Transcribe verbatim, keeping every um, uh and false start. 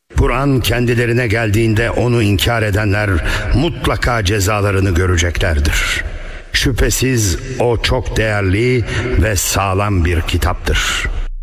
Kur'an kendilerine geldiğinde onu inkar edenler mutlaka cezalarını göreceklerdir. Şüphesiz o çok değerli ve sağlam bir kitaptır.